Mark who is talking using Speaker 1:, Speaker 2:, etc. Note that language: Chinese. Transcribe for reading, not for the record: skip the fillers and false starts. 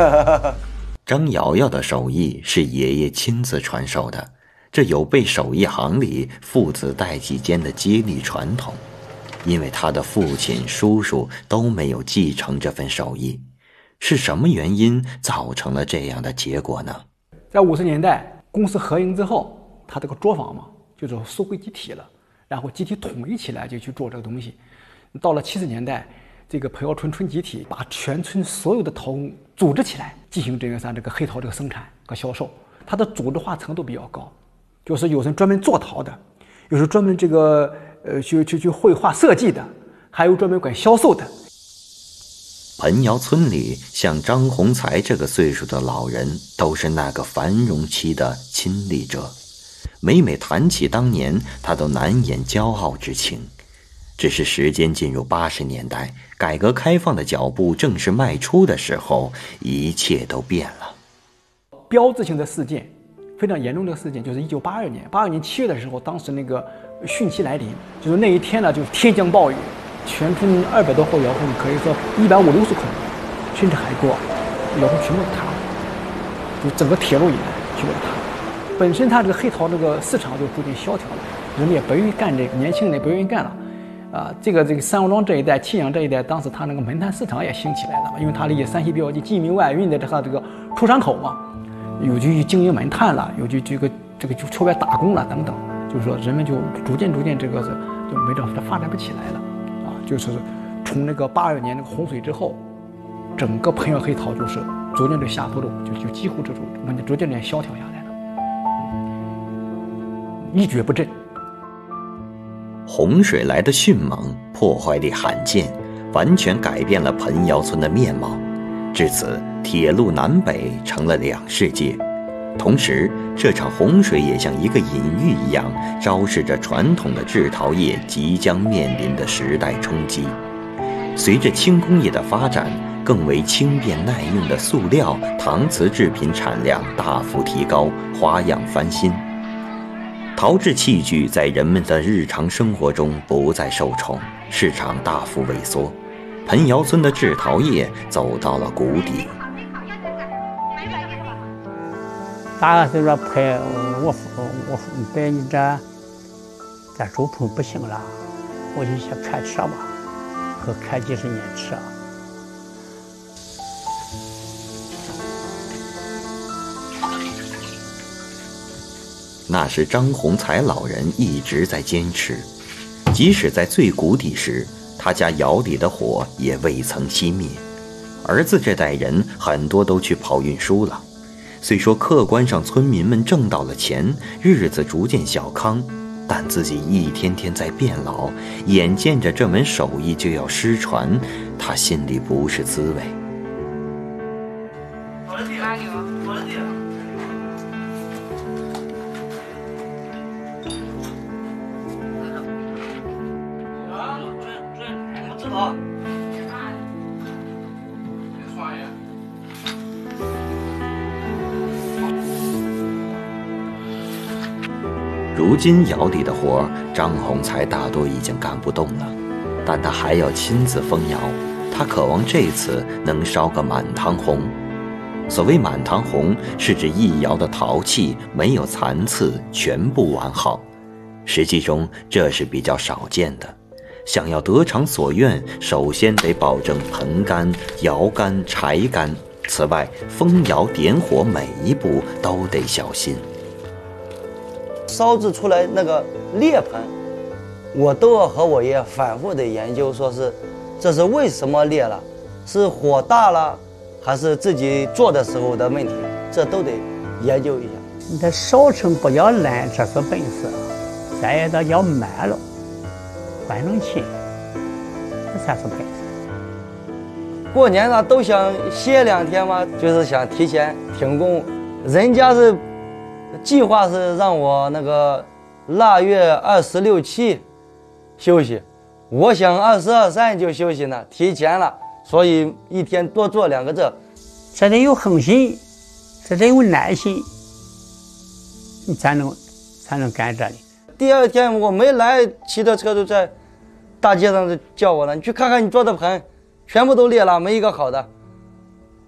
Speaker 1: 张瑶瑶的手艺是爷爷亲自传授的，这有被手艺行里父子代际间的接力传统。因为他的父亲、叔叔都没有继承这份手艺，是什么原因造成了这样的结果呢？
Speaker 2: 在50年代公司合营之后，他这个作坊嘛，就是收归集体了，然后集体统一起来就去做这个东西。到了70年代，这个彭窑村村集体把全村所有的陶工组织起来，进行这个黑陶这个生产和销售。它的组织化程度比较高，就是有人专门做陶的，有人专门去绘画设计的，还有专门管销售的。
Speaker 1: 彭窑村里像张宏才这个岁数的老人，都是那个繁荣期的亲历者。每每谈起当年，他都难掩骄傲之情。只是时间进入80年代，改革开放的脚步正式迈出的时候，一切都变了。
Speaker 2: 标志性的事件，非常严重的事件，就是1982年，82年7月的时候，当时那个汛期来临，就是那一天呢，就是天降暴雨，全村200多户窑户，可以说150-160口，甚至还多，窑户全部塌了，就整个铁路以来全部塌了。本身它这个黑陶这个市场就逐渐萧条了，人们也不愿意干这个，年轻人也不愿意干了。这个三王庄这一带、沁阳这一带，当时它那个煤炭市场也兴起来了，因为它离山西比较近，济民外运的它这个出山口嘛，有去经营煤炭了，有去这个就出外打工了等等，就是说人们就逐渐这个就没这发展不起来了就是从那个82年那个洪水之后，整个彭窑黑陶就是逐渐的下坡路，就几乎这种逐渐萧条下来了，一蹶不振。
Speaker 1: 洪水来的迅猛，破坏力罕见，完全改变了彭窑村的面貌。至此，铁路南北成了两世界。同时，这场洪水也像一个隐喻一样，昭示着传统的制陶业即将面临的时代冲击。随着轻工业的发展，更为轻便耐用的塑料、搪瓷制品产量大幅提高，花样翻新。陶制器具在人们的日常生活中不再受宠，市场大幅萎缩，彭窑村的制陶业走到了谷底。
Speaker 3: 大概是说拍我摆你这周铺不行了，我就先开车吧，和开几十年车。
Speaker 1: 那是张宏才老人一直在坚持，即使在最谷底时，他家窑里的火也未曾熄灭。儿子这代人很多都去跑运输了，虽说客观上村民们挣到了钱，日子逐渐小康，但自己一天天在变老，眼见着这门手艺就要失传，他心里不是滋味。如今窑里的活，张宏才大多已经干不动了，但他还要亲自封窑，他渴望这次能烧个满堂红。所谓满堂红，是指一窑的陶器没有残次，全部完好。实际中这是比较少见的，想要得偿所愿，首先得保证盆干、窑干、柴干，此外封窑点火每一步都得小心。
Speaker 4: 烧制出来那个裂盆，我都要和我爷反复的研究，说是这是为什么裂了，是火大了，还是自己做的时候的问题，这都得研究一下。
Speaker 3: 你这烧成不要烂，这是本事；再也得要慢了，换成轻，这才是本事。
Speaker 4: 过年呢都想歇2天嘛，就是想提前停工，人家是计划是让我那个腊月26、7休息，我想22、23就休息呢，提前了，所以一天多做2个这。
Speaker 3: 这得有恒心，这得有耐心，你才能干这里。
Speaker 4: 第2天我没来，骑着车就在大街上就叫我了，你去看看你做的盆，全部都裂了，没一个好的。